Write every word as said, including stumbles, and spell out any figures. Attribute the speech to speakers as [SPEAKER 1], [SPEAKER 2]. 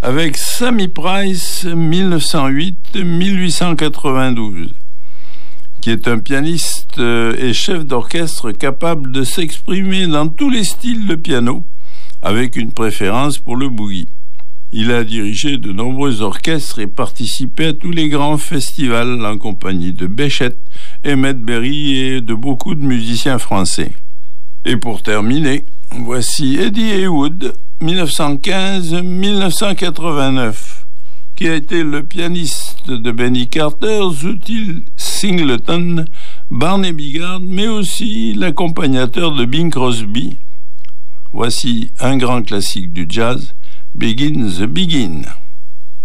[SPEAKER 1] avec Sammy Price, mille neuf cent huit à mille huit cent quatre-vingt-douze, qui est un pianiste et chef d'orchestre capable de s'exprimer dans tous les styles de piano, avec une préférence pour le boogie. Il a dirigé de nombreux orchestres et participé à tous les grands festivals en compagnie de Béchette, Emmett Berry et de beaucoup de musiciens français. Et pour terminer, voici Eddie Heywood, mille neuf cent quinze à mille neuf cent quatre-vingt-neuf, qui a été le pianiste de Benny Carter, Zutty Singleton, Barney Bigard, mais aussi l'accompagnateur de Bing Crosby. Voici un grand classique du jazz, Begin the Begin.